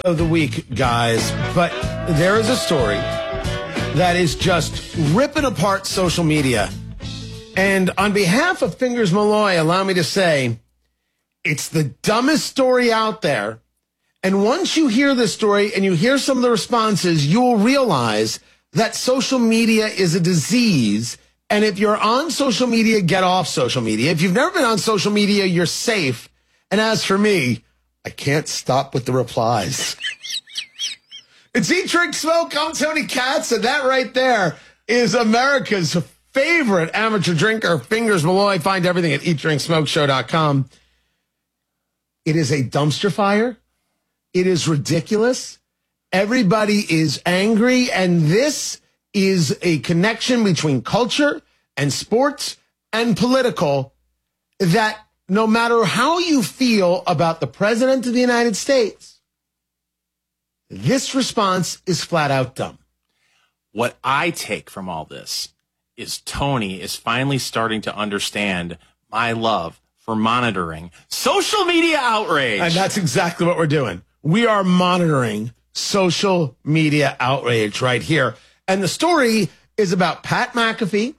of the week, guys, but there is a story that is just ripping apart social media. And on behalf of Fingers Malloy, allow me to say, it's the dumbest story out there. And once you hear this story and you hear some of the responses, you will realize that social media is a disease. And if you're on social media, get off social media. If you've never been on social media, you're safe. And as for me, I can't stop with the replies. It's Eat, Drink, Smoke. I'm Tony Katz, and that right there is America's favorite amateur drinker, Fingers Malloy. Find everything at eatdrinksmokeshow.com. It is a dumpster fire. It is ridiculous. Everybody is angry, and this is a connection between culture and sports and political that no matter how you feel about the president of the United States, this response is flat out dumb. What I take from all this is Tony is finally starting to understand my love for monitoring social media outrage. And that's exactly what we're doing. We are monitoring social media outrage right here. And the story is about Pat McAfee,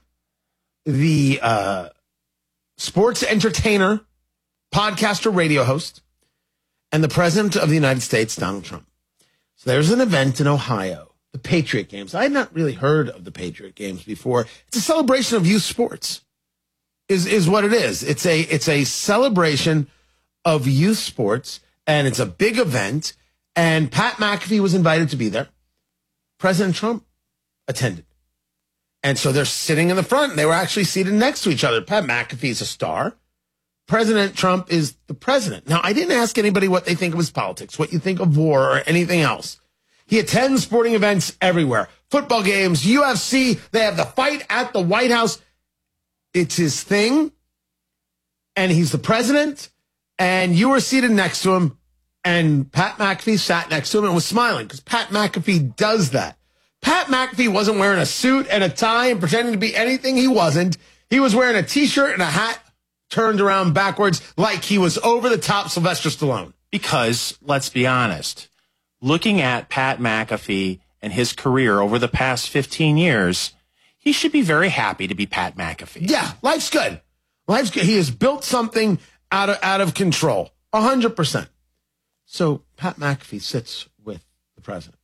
the sports entertainer, podcaster, radio host, and the president of the United States, Donald Trump. So there's an event in Ohio, the Patriot Games. I had not really heard of the Patriot Games before. It's a celebration of youth sports, is what it is. It's a celebration of youth sports, and it's a big event. And Pat McAfee was invited to be there. President Trump attended. And so they're sitting in the front. They were actually seated next to each other. Pat McAfee is a star. President Trump is the president. Now, I didn't ask anybody what they think of his politics, what you think of war or anything else. He attends sporting events everywhere. Football games, UFC, they have the fight at the White House. It's his thing. And he's the president. And you were seated next to him. And Pat McAfee sat next to him and was smiling because Pat McAfee does that. Pat McAfee wasn't wearing a suit and a tie and pretending to be anything he wasn't. He was wearing a T-shirt and a hat turned around backwards like he was over the top Sylvester Stallone. Because, let's be honest, looking at Pat McAfee and his career over the past 15 years, he should be very happy to be Pat McAfee. Yeah, life's good. Life's good. He has built something out of control, 100%. So Pat McAfee sits with the president.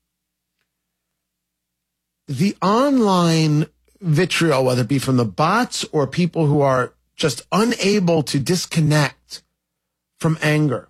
The online vitriol, whether it be from the bots or people who are just unable to disconnect from anger.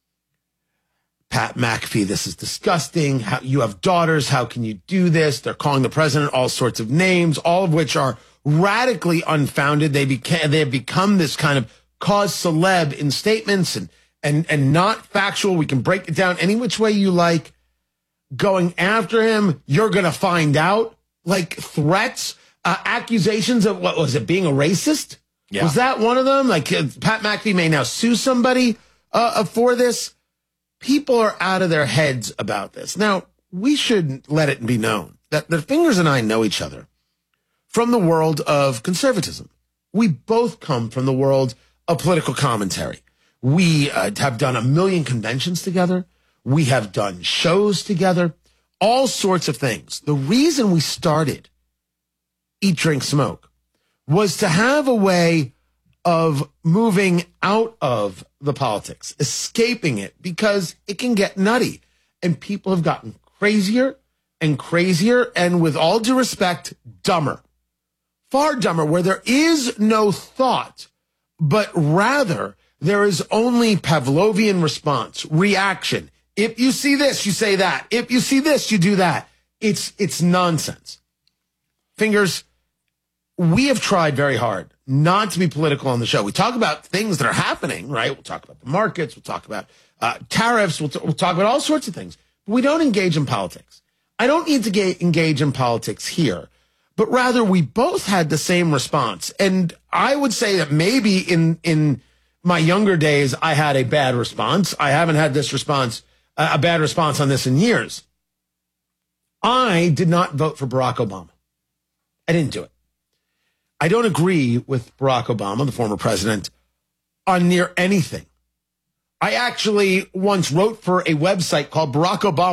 Pat McAfee, this is disgusting. How, you have daughters. How can you do this? They're calling the president all sorts of names, all of which are radically unfounded. They have become this kind of cause celeb in statements and not factual. We can break it down any which way you like. Going after him, you're going to find out. Like threats, accusations of, what was it, being a racist? Yeah. Was that one of them? Like Pat McAfee may now sue somebody for this. People are out of their heads about this. Now, we should let it be known that the Fingers and I know each other from the world of conservatism. We both come from the world of political commentary. We have done a million conventions together. We have done shows together, all sorts of things. The reason we started Eat, Drink, Smoke was to have a way of moving out of the politics, escaping it, because it can get nutty. And people have gotten crazier and crazier, and with all due respect, dumber. Far dumber, where there is no thought, but rather there is only Pavlovian response, reaction. If you see this, you say that. If you see this, you do that. It's nonsense. Fingers, we have tried very hard not to be political on the show. We talk about things that are happening, right? We'll talk about the markets. We'll talk about tariffs. We'll talk about all sorts of things. But we don't engage in politics. I don't need to engage in politics here, but rather we both had the same response. And I would say that maybe in my younger days, I had a bad response. I haven't had this response, a bad response on this in years. I did not vote for Barack Obama. I didn't do it. I don't agree with Barack Obama, the former president, on near anything. I actually once wrote for a website called Barack Obama